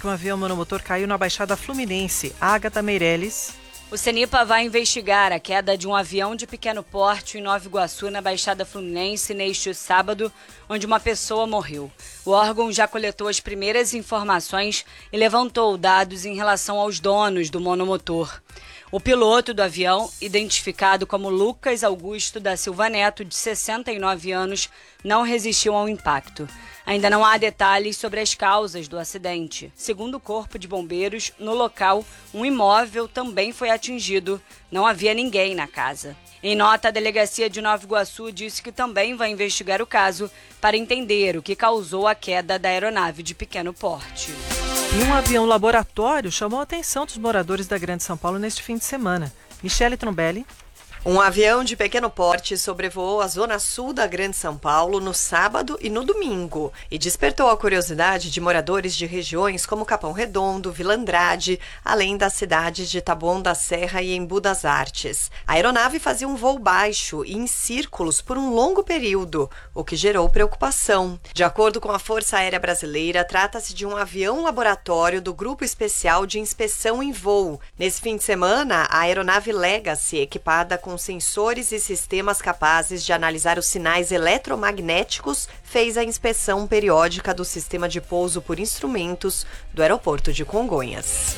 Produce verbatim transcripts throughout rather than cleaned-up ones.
que um avião monomotor caiu na Baixada Fluminense. Ágata Meirelles. O CENIPA vai investigar a queda de um avião de pequeno porte em Nova Iguaçu, na Baixada Fluminense, neste sábado, onde uma pessoa morreu. O órgão já coletou as primeiras informações e levantou dados em relação aos donos do monomotor. O piloto do avião, identificado como Lucas Augusto da Silva Neto, de sessenta e nove anos, não resistiu ao impacto. Ainda não há detalhes sobre as causas do acidente. Segundo o Corpo de Bombeiros, no local, um imóvel também foi atingido. Não havia ninguém na casa. Em nota, a Delegacia de Nova Iguaçu disse que também vai investigar o caso para entender o que causou a queda da aeronave de pequeno porte. E um avião laboratório chamou a atenção dos moradores da Grande São Paulo neste fim de semana. Michele Trombelli. Um avião de pequeno porte sobrevoou a zona sul da Grande São Paulo no sábado e no domingo e despertou a curiosidade de moradores de regiões como Capão Redondo, Vila Andrade, além das cidades de Taboão da Serra e Embu das Artes. A aeronave fazia um voo baixo e em círculos por um longo período, o que gerou preocupação. De acordo com a Força Aérea Brasileira, trata-se de um avião laboratório do Grupo Especial de Inspeção em Voo. Nesse fim de semana, a aeronave Legacy, equipada com sensores e sistemas capazes de analisar os sinais eletromagnéticos, fez a inspeção periódica do sistema de pouso por instrumentos do aeroporto de Congonhas.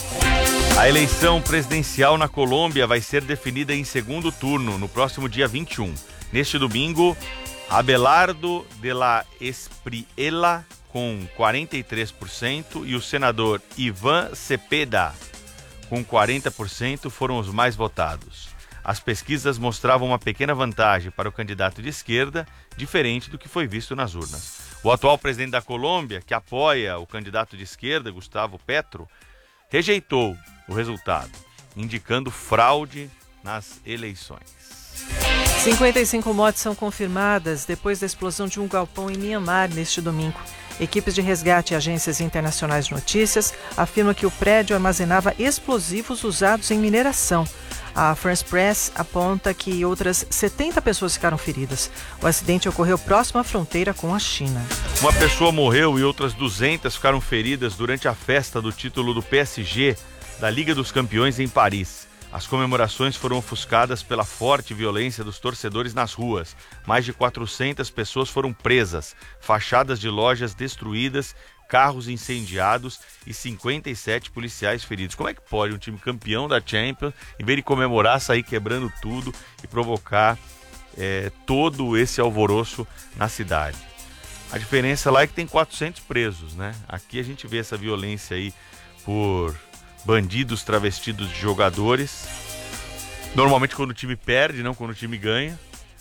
A eleição presidencial na Colômbia vai ser definida em segundo turno, no próximo dia vinte e um. Neste domingo, Abelardo de la Espriella, com quarenta e três por cento, e o senador Ivan Cepeda, com quarenta por cento, foram os mais votados. As pesquisas mostravam uma pequena vantagem para o candidato de esquerda, diferente do que foi visto nas urnas. O atual presidente da Colômbia, que apoia o candidato de esquerda, Gustavo Petro, rejeitou o resultado, indicando fraude nas eleições. cinquenta e cinco mortes são confirmadas depois da explosão de um galpão em Mianmar neste domingo. Equipes de resgate e agências internacionais de notícias afirmam que o prédio armazenava explosivos usados em mineração. A France Press aponta que outras setenta pessoas ficaram feridas. O acidente ocorreu próximo à fronteira com a China. Uma pessoa morreu e outras duzentas ficaram feridas durante a festa do título do P S G da Liga dos Campeões em Paris. As comemorações foram ofuscadas pela forte violência dos torcedores nas ruas. Mais de quatrocentas pessoas foram presas, fachadas de lojas destruídas, carros incendiados e cinquenta e sete policiais feridos. Como é que pode um time campeão da Champions, em vez de comemorar, sair quebrando tudo e provocar é, todo esse alvoroço na cidade? A diferença lá é que tem quatrocentos presos, né? Aqui a gente vê essa violência aí por bandidos travestidos de jogadores, normalmente quando o time perde, não quando o time ganha,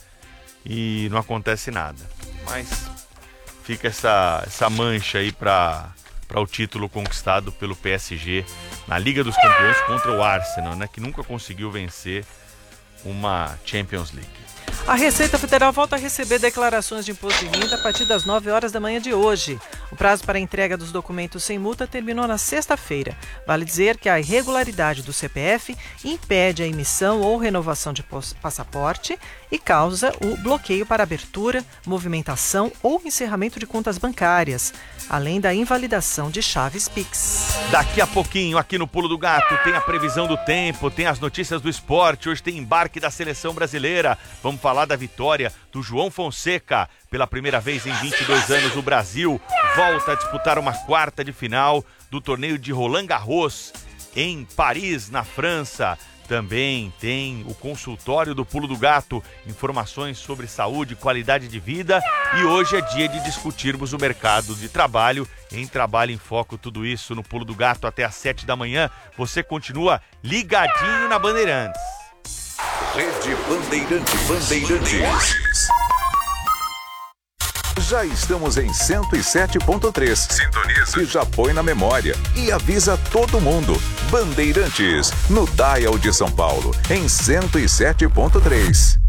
e não acontece nada. Mas fica essa, essa mancha aí para para o título conquistado pelo P S G na Liga dos Campeões contra o Arsenal, né, que nunca conseguiu vencer uma Champions League. A Receita Federal volta a receber declarações de imposto de renda a partir das nove horas da manhã de hoje. O prazo para a entrega dos documentos sem multa terminou na sexta-feira. Vale dizer que a irregularidade do C P F impede a emissão ou renovação de passaporte e causa o bloqueio para abertura, movimentação ou encerramento de contas bancárias, além da invalidação de chaves Pix. Daqui a pouquinho, aqui no Pulo do Gato, tem a previsão do tempo, tem as notícias do esporte. Hoje tem embarque da seleção brasileira. Vamos falar da vitória do João Fonseca. Pela primeira vez em vinte e dois anos, o Brasil volta a disputar uma quarta de final do torneio de Roland Garros em Paris, na França. Também tem o consultório do Pulo do Gato, informações sobre saúde, qualidade de vida. E hoje é dia de discutirmos o mercado de trabalho em Trabalho em Foco. Tudo isso no Pulo do Gato até às sete da manhã. Você continua ligadinho na Bandeirantes. Rede Bandeirante Bandeirantes. Já estamos em cento e sete ponto três. Sintoniza. E já põe na memória. E avisa todo mundo. Bandeirantes, no Dial de São Paulo, em cento e sete ponto três.